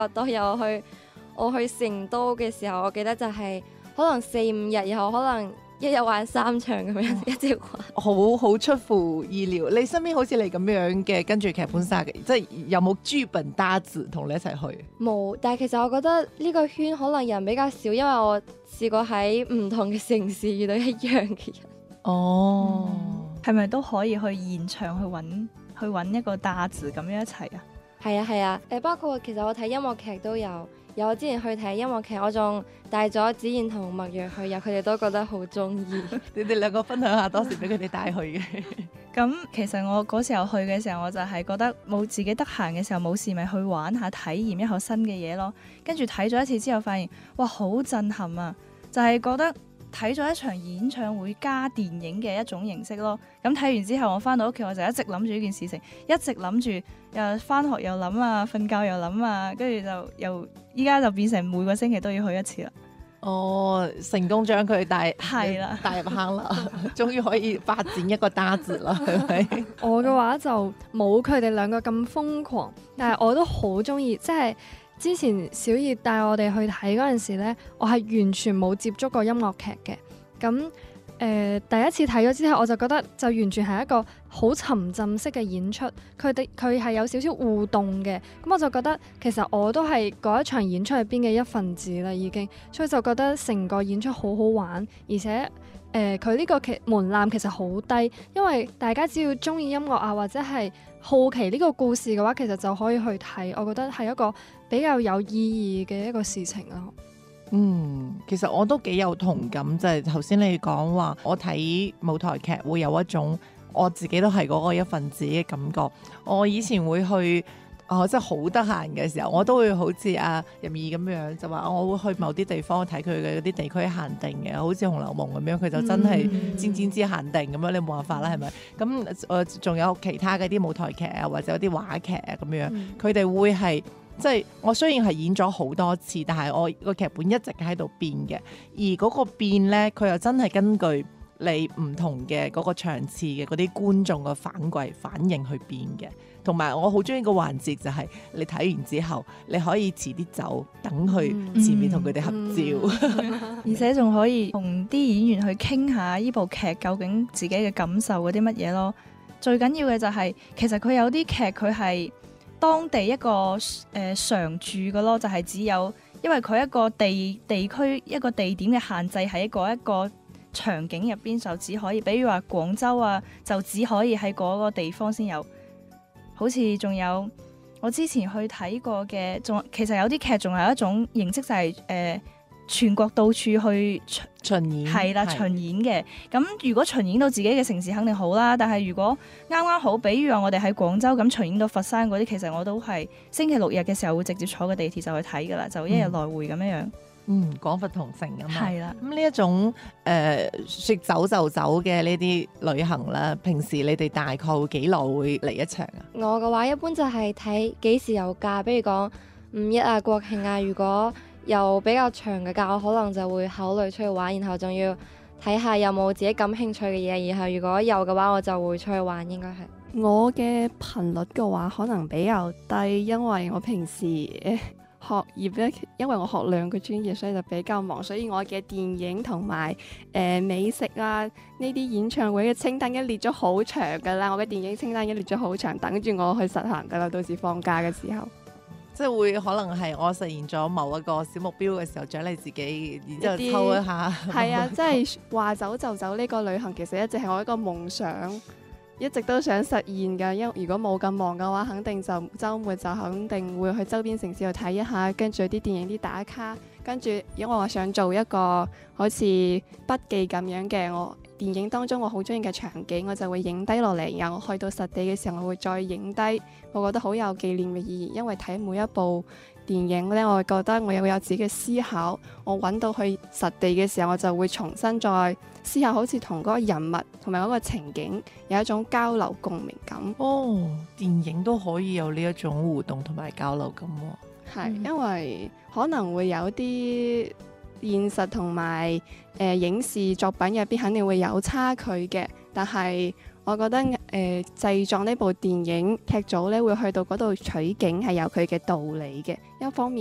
當日我去成都嘅時候，我記得就係可能4-5日，然後可能一日玩3場咁樣，一直玩。 好出乎意料。你身邊好似你咁樣嘅跟住劇本殺嘅，即係有冇劇本搭子同你一齊去？ 冇，但係其實我覺得呢個圈可能人比較少，因為我試過喺唔同嘅城市遇到一樣嘅人。 哦， 係咪都可以去現場去揾一個搭子咁樣一齊啊？ 係啊，包括其實我睇音樂劇都有我之前去睇音樂劇，我仲帶咗子燕同麥若去，佢哋都覺得好中意。 你哋兩個分享下當時俾佢哋帶去嘅。 咁其實我嗰時候去嘅時候，我就係覺得冇自己得閒嘅時候冇事，咪去玩下體驗一下新嘅嘢咯。跟住睇咗一次之後，發現哇好震撼啊！就係覺得睇咗一場演唱會加電影嘅一種形式咯。咁睇完之後，我翻到屋企我就一直諗住呢件事情，一直諗住又翻學又諗啊，瞓覺又諗啊，跟住就又依家就變成每個星期都要去一次啦。 哦，成功將佢帶入坑啦，終於可以發展一個搭子啦，係咪？ 我嘅話就冇佢哋兩個咁瘋狂，但係我都好中意，即係之前小葉帶我哋去睇嗰陣時呢，我係完全冇接觸過音樂劇嘅。咁第一次睇咗之後，我就覺得就完全係一個好沉浸式嘅演出，佢係有少少互動嘅，咁我就覺得其實我都係嗰一場演出入邊嘅一份子啦，已經，所以就覺得成個演出好好玩，而且佢呢個門檻其實好低，因為大家只要中意音樂啊，或者係好奇呢個故事嘅話，其實就可以去睇，我覺得係一個比較有意義嘅一個事情啦。 其實我都幾有同感，就係頭先你講話，我睇舞台劇會有一種我自己都係嗰個一份子嘅感覺。我以前會去，即係好得閒嘅時候，我都會好似阿任意咁樣，就話我會去某啲地方睇佢嘅嗰啲地區限定嘅，好似《紅樓夢》咁樣，佢就真係尖尖之限定咁樣，你冇辦法啦，係咪？咁仲有其他嘅啲舞台劇啊，或者有啲話劇啊咁樣，佢哋會係。即係我雖然係演咗好多次，但係我個劇本一直喺度變嘅，而嗰個變呢，佢又真係根據你唔同嘅嗰個場次嘅嗰啲觀眾嘅反應去變嘅。同埋我好中意個環節就係你睇完之後，你可以遲啲走，等去前面同佢哋合照， 而且仲可以同啲演員去傾下呢部劇究竟自己嘅感受嗰啲乜嘢咯。最緊要嘅就係其實佢有啲劇佢係當地一個常駐嘅咯，就係只有因為佢一個地區一個地點嘅限制喺一個場景入邊，就只可以，比如話廣州啊，就只可以喺嗰個地方先有。好似仲有我之前去睇過嘅，其實有啲劇仲有一種形式就係全國到處去巡演， 係啦，巡演嘅。咁如果巡演到自己嘅城市肯定好啦，但係如果啱啱好，比如話我哋喺廣州咁巡演到佛山嗰啲，其實我都係星期六日嘅時候會直接坐個地鐵就去睇噶啦，就一日來回咁樣樣。 廣佛同城啊嘛。 係啦。 咁呢一種說走就走嘅呢啲旅行啦，平時你哋大概會幾耐會嚟一場啊？ 我嘅話一般就係睇幾時有假，比如講5·1啊、國慶啊，如果有比較長嘅假，我可能就會考慮出去玩，然後仲要睇下有冇自己感興趣嘅嘢，然後如果有嘅話，我就會出去玩。應該係我嘅頻率嘅話，可能比較低，因為我平時學業咧，因為我學2個專業，所以就比較忙，所以我嘅電影同埋美食啊呢啲演唱會嘅清單已經列咗好長噶啦，我嘅電影清單已經列咗好長，等住我去實行噶啦，到時放假嘅時候。 即係會可能係我實現咗某一個小目標嘅時候，獎勵自己，然之後抽一下。 係啊，即係話走就走呢個旅行，其實一直係我一個夢想，一直都想實現㗎。因為如果冇咁忙嘅話，肯定就週末就肯定會去周邊城市去睇一下，跟住啲電影啲打卡，跟住因為我想做一個好似筆記咁樣嘅，我電影當中我好中意嘅場景，我就會影低落嚟，然後我去到實地嘅時候，我會再影低，我覺得好有紀念嘅意義。因為睇每一部電影呢，我覺得我有自己嘅思考，我揾到去實地嘅時候，我就會重新再思考，好似同嗰個人物同埋嗰個情景有一種交流共鳴感。 哦，電影都可以有呢一種互動同埋交流感喎。 係，因為可能會有啲現實同埋影視作品入邊肯定會有差距嘅，但係我覺得製作呢部電影劇組咧會去到嗰度取景係有佢嘅道理嘅，一方面。